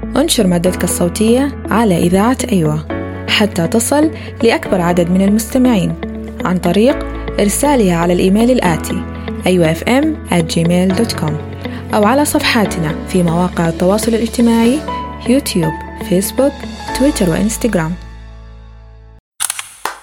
انشر مادتك الصوتية على إذاعة أيوة حتى تصل لأكبر عدد من المستمعين عن طريق إرسالها على الإيميل الآتي aywafm@gmail.com أو على صفحاتنا في مواقع التواصل الاجتماعي يوتيوب، فيسبوك، تويتر وإنستغرام.